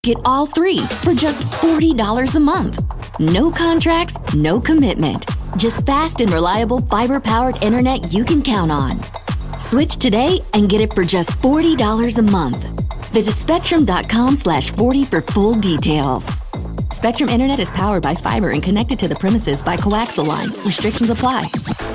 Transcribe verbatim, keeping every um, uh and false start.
Get all three for just forty dollars a month. No contracts, no commitment. Just fast and reliable fiber-powered internet you can count on. Switch today and get it for just forty dollars a month. Visit spectrum.com slash 40 for full details. Spectrum Internet is powered by fiber and connected to the premises by coaxial lines. Restrictions apply.